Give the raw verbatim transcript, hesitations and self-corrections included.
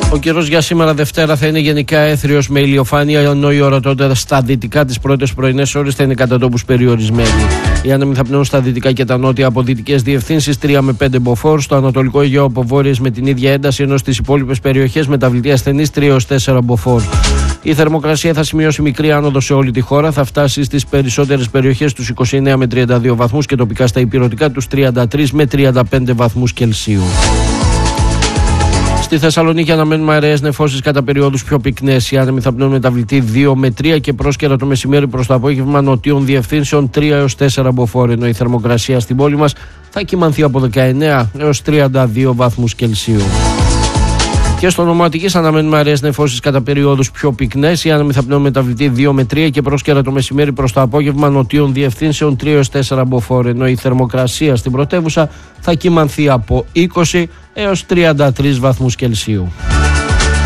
Ο καιρός για σήμερα Δευτέρα θα είναι γενικά έθριος με ηλιοφάνεια, ενώ η ορατότητα στα δυτικά τις πρώτες πρωινές ώρες θα είναι κατά τόπους περιορισμένη. Οι άνεμοι θα πνέουν στα δυτικά και τα νότια από δυτικές διευθύνσεις τρία με πέντε μποφόρ, στο ανατολικό Αιγαίο από βόρειες με την ίδια ένταση, ενώ στις υπόλοιπες περιοχές μεταβλητή ασθενής τρία έως τέσσερα μποφόρ. Η θερμοκρασία θα σημειώσει μικρή άνοδο σε όλη τη χώρα, θα φτάσει στις περισσότερες περιοχές τους είκοσι εννέα με τριάντα δύο βαθμούς και τοπικά στα ηπειρωτικά τους τριάντα τρία με τριάντα πέντε βαθμούς Κελσίου. Στη Θεσσαλονίκη αναμένουμε αραίες νεφώσεις κατά περιόδους πιο πυκνές. Οι άνεμοι θα πνέουν μεταβλητή δύο με τρία και πρόσκαιρα το μεσημέρι προς το απόγευμα νοτίων διευθύνσεων τρία έως τέσσερα μποφόρ, ενώ η θερμοκρασία στην πόλη μας θα κυμανθεί από δεκαεννέα έως τριάντα δύο βαθμούς Κελσίου. Και στο νομό Αττικής αναμένουμε αραίες νεφώσεις κατά περιόδους πιο πυκνές. Οι άνεμοι θα πνέουν μεταβλητή δύο με τρία και πρόσκαιρα το μεσημέρι προς το απόγευμα νοτίων διευθύνσεων τρία έως τέσσερα μποφόρ, ενώ η θερμοκρασία στην πρωτεύουσα θα κυμανθεί από είκοσι έως τριάντα τρία βαθμούς Κελσίου.